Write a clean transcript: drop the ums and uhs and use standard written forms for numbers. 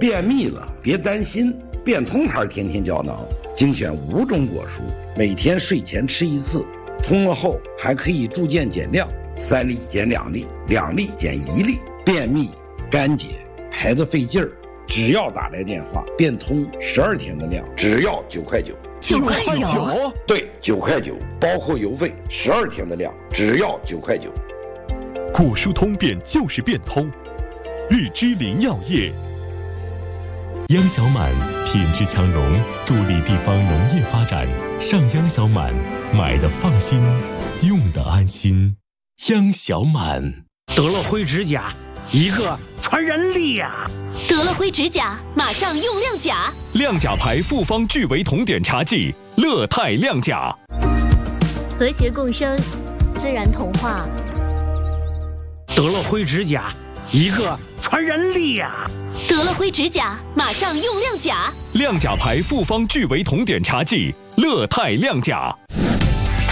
便秘了别担心，变通牌天天胶囊精选5种果蔬，每天睡前吃1次，通了后还可以助渐减量，3粒减2粒，2粒减1粒。便秘、干结、排得费劲儿，只要打来电话，变通12天的量，只要9块9。 9块9？ 对，9块9，包括邮费，12天的量，只要9块9。 果蔬通便就是变通，日之林药业。央小满品质强农，助力地方农业发展。上央小满，买的放心，用的安心。央小满。 得了灰指甲，一个传染2。 得了灰指甲，马上用亮甲。 亮甲牌复方聚维酮碘茶剂，乐泰亮甲。 和谐共生，自然同化。 得了灰指甲，一个传染2。 得了灰指甲，马上用亮甲。 亮甲牌复方聚维酮碘茶剂，乐泰亮甲。